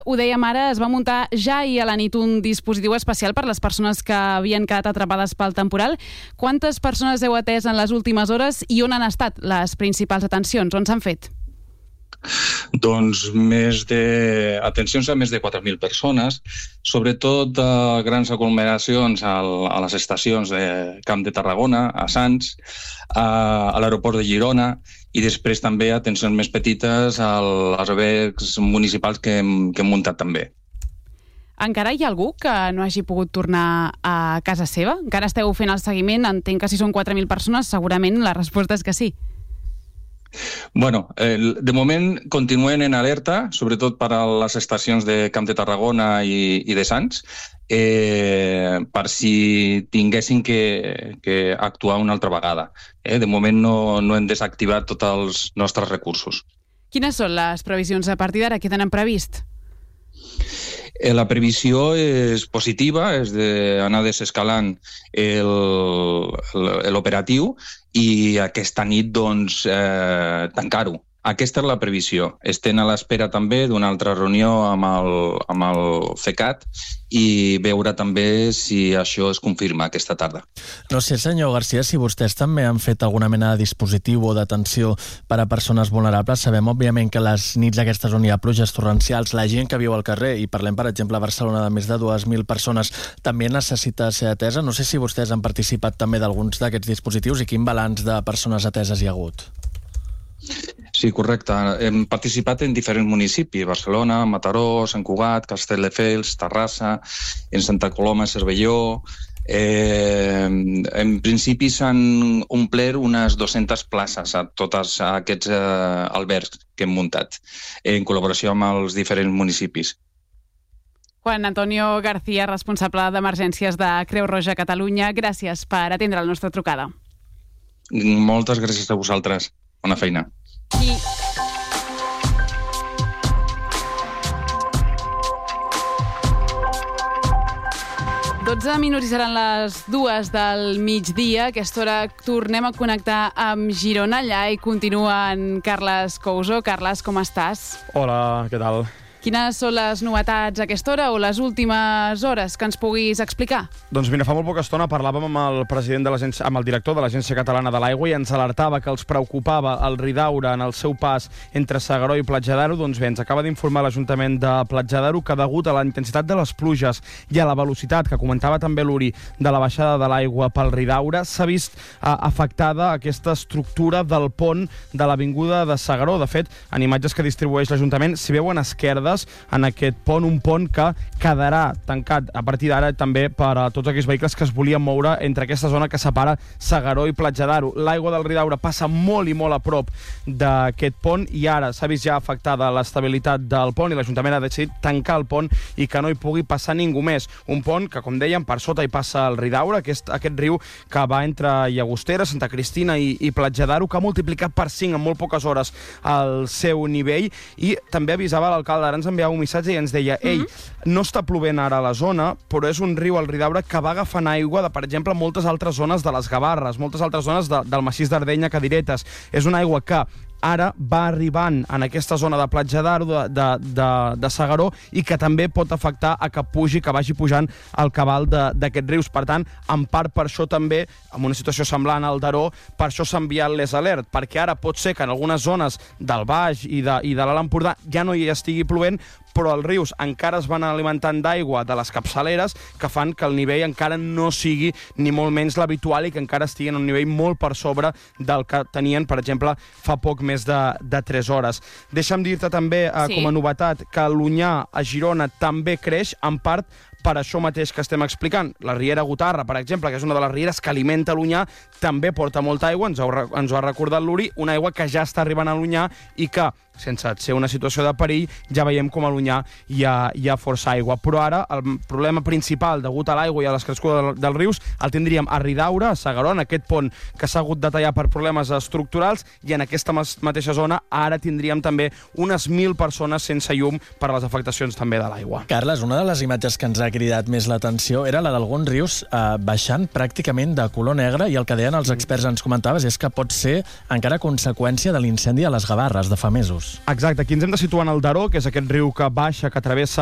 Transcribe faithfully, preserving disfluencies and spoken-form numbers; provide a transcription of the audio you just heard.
Ho dèiem ara, es va muntar ja ahir a la nit un dispositiu especial per a les persones que havien quedat atrapades pel temporal. Quantes persones heu atès en les últimes hores i on han estat les principals atencions? On s'han fet? Doncs més de... atencions a més de quatre mil persones, sobretot a grans aglomeracions al, a les estacions de Camp de Tarragona, a Sants, a, a l'aeroport de Girona, i després també atencions més petites als albergs municipals que hem, que hem muntat també. Encara hi ha algú que no hagi pogut tornar a casa seva? Encara esteu fent el seguiment? Entenc que si són quatre mil persones, segurament la resposta és que sí. Bueno, eh, de moment continuen en alerta, sobretot per a les estacions de Camp de Tarragona i, i de Sants, eh, per si tinguessin que, que actuar una altra vegada. Eh, de moment no, no hem desactivat tots els nostres recursos. Quines són les previsions a partir d'ara? Què tenen previst? Eh, la previsió és positiva, és d'anar desescalant l'operatiu i aquesta nit doncs, eh, tancar-ho. Aquesta és la previsió. Estem a l'espera també d'una altra reunió amb el, amb el FECAT i veure també si això es confirma aquesta tarda. No sé, senyor Garcia, si vostès també han fet alguna mena de dispositiu o d'atenció per a persones vulnerables. Sabem, òbviament, que les nits aquestes on hi ha pluges torrencials, la gent que viu al carrer, i parlem, per exemple, a Barcelona de més de dues mil persones, també necessita ser atesa. No sé si vostès han participat també d'alguns d'aquests dispositius i quin balanç de persones ateses hi ha hagut. Sí, correcte. Hem participat en diferents municipis, Barcelona, Mataró, Sant Cugat, Castelldefels, Terrassa, en Santa Coloma, Cervelló. Eh, en principi s'han omplert unes dues-centes places a tots aquests eh, albergs que hem muntat, en col·laboració amb els diferents municipis. Juan Antonio García, responsable d'emergències de Creu Roja Catalunya, gràcies per atendre la nostra trucada. Moltes gràcies a vosaltres. Bona feina. I... dotze minuts i seran les dues del migdia. A aquesta hora tornem a connectar amb Girona. Allà hi continua en Carles Couso. Carles, com estàs? Hola, què tal? Quines són les novetats a aquesta hora o les últimes hores que ens puguis explicar? Doncs mira, fa molt poca estona parlàvem amb el president de l'agència, amb el director de l'Agència Catalana de l'Aigua i ens alertava que els preocupava el Ridaura en el seu pas entre S'Agaró i Platja d'Aro. Doncs bé, ens acaba d'informar l'Ajuntament de Platja d'Aro que degut a la intensitat de les pluges i a la velocitat, que comentava també l'Uri, de la baixada de l'aigua pel Ridaura, s'ha vist eh, afectada aquesta estructura del pont de l'avinguda de S'Agaró. De fet, en imatges que distribueix l'Ajuntament, s'hi veuen esquerdes en aquest pont, un pont que quedarà tancat a partir d'ara també per a tots aquells vehicles que es volien moure entre aquesta zona que separa S'Agaró i Platja d'Aro. L'aigua del Ridaura passa molt i molt a prop d'aquest pont i ara s'ha vist ja afectada l'estabilitat del pont i l'Ajuntament ha decidit tancar el pont i que no hi pugui passar ningú més. Un pont que, com dèiem, per sota hi passa el Ridaura, aquest, aquest riu que va entre Llagostera, Santa Cristina i, i Platja d'Aro, que ha multiplicat per cinc en molt poques hores el seu nivell, i també avisava l'alcalde d'Ara, ens enviava un missatge i ens deia ei, no està plovent ara a la zona, però és un riu, el Ridaura, que va agafant aigua de, per exemple, moltes altres zones de les Gavarres, moltes altres zones de, del massís d'Ardenya, Cadiretes. És una aigua que ara va arribant en aquesta zona de Platja d'Aro, de, de, de, de S'Agaró, i que també pot afectar a que pugi, que vagi pujant el cabal d'aquests rius. Per tant, en part per això també, en una situació semblant al Daró, per això s'ha enviat les alert, perquè ara pot ser que en algunes zones del Baix i de, i de l'Alt Empordà ja no hi estigui plovent, però els rius encara es van alimentant d'aigua de les capçaleres que fan que el nivell encara no sigui ni molt menys l'habitual i que encara estigui en un nivell molt per sobre del que tenien, per exemple, fa poc més de, de tres hores. Deixa'm dir-te també, eh, sí. com a novetat, que l'Onyar a Girona també creix, en part per això mateix que estem explicant. La riera Gotarra, per exemple, que és una de les rieres que alimenta l'Onyar, també porta molta aigua, ens ho, ens ho ha recordat l'Uri, una aigua que ja està arribant a l'Onyar i que, sense ser una situació de perill, ja veiem com a l'Onyar hi ha, hi ha força aigua. Però ara el problema principal degut a l'aigua i a les crescudes dels rius el tindríem a Ridaura, a S'Agaró, en aquest pont que s'ha hagut de tallar per problemes estructurals, i en aquesta mateixa zona ara tindríem també unes mil persones sense llum per les afectacions també de l'aigua. Carles, una de les imatges que ens ha ha cridat més l'atenció era la d'alguns rius eh, baixant pràcticament de color negre, i el que deien els experts, ens comentaves, és que pot ser encara conseqüència de l'incendi a les Gavarres de fa mesos. Exacte, aquí ens hem de situar en el Daró, que és aquest riu que baixa, que travessa